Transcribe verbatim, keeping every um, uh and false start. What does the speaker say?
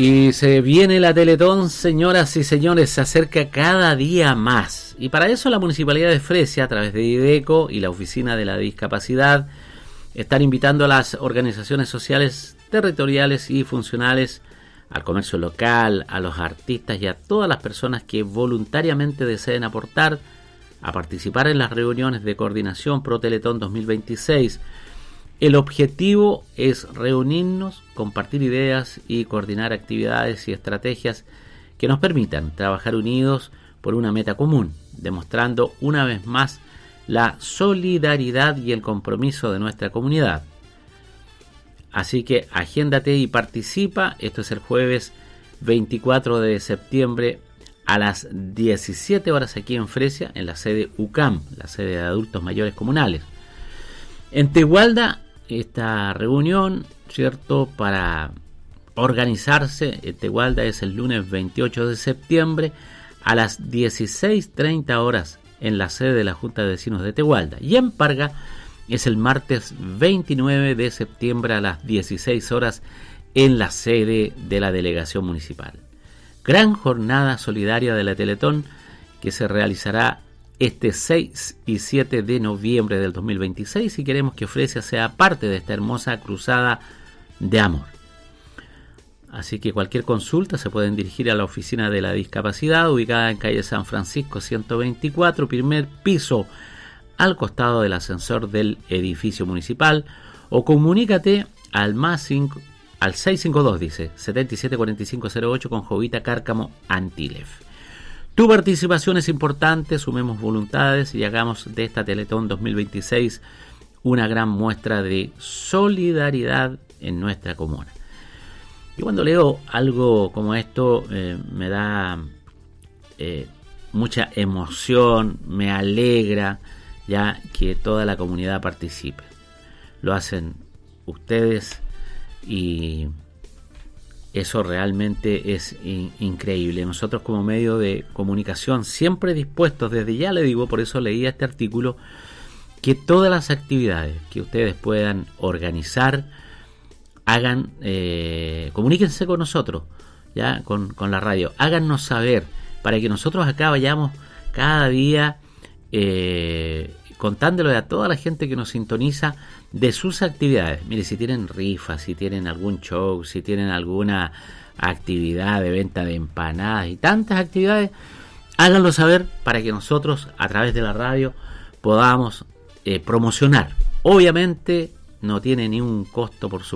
Y se viene la Teletón, señoras y señores, se acerca cada día más. Y para eso la Municipalidad de Fresia, a través de IDECO y la Oficina de la Discapacidad, están invitando a las organizaciones sociales, territoriales y funcionales, al comercio local, a los artistas y a todas las personas que voluntariamente deseen aportar a participar en las reuniones de coordinación Pro Teletón dos mil veintiséis. El objetivo es reunirnos, compartir ideas y coordinar actividades y estrategias que nos permitan trabajar unidos por una meta común, demostrando una vez más la solidaridad y el compromiso de nuestra comunidad. Así que agéndate y participa. Esto es el jueves veinticuatro de septiembre a las diecisiete horas aquí en Fresia, en la sede U C A M, la sede de adultos mayores comunales. En Tegualda, esta reunión, ¿cierto?, para organizarse en Tegualda es el lunes veintiocho de septiembre a las dieciséis treinta horas en la sede de la Junta de Vecinos de Tegualda. Y en Parga es el martes veintinueve de septiembre a las dieciséis horas en la sede de la Delegación Municipal. Gran jornada solidaria de la Teletón que se realizará este seis y siete de noviembre del dos mil veintiséis y queremos que Fresia sea parte de esta hermosa cruzada de amor. Así que cualquier consulta se pueden dirigir a la Oficina de la Discapacidad, ubicada en calle San Francisco ciento veinticuatro, primer piso, al costado del ascensor del edificio municipal, o comunícate al más cinco, al seiscientos cincuenta y dos, dice, setenta y siete cuarenta y cinco cero ocho con Jovita Cárcamo Antilef. Tu participación es importante, sumemos voluntades y hagamos de esta Teletón dos mil veintiséis una gran muestra de solidaridad en nuestra comuna. Y cuando leo algo como esto eh, me da eh, mucha emoción, me alegra ya que toda la comunidad participe. Lo hacen ustedes y eso realmente es in- increíble. Nosotros como medio de comunicación siempre dispuestos, desde ya le digo, por eso leí este artículo, que todas las actividades que ustedes puedan organizar, hagan, eh, comuníquense con nosotros, ya con, con la radio, háganos saber para que nosotros acá vayamos cada día eh, contándole a toda la gente que nos sintoniza de sus actividades. Mire, si tienen rifas, si tienen algún show, si tienen alguna actividad de venta de empanadas y tantas actividades, háganlo saber para que nosotros a través de la radio podamos eh, promocionar. Obviamente no tiene ni un costo por su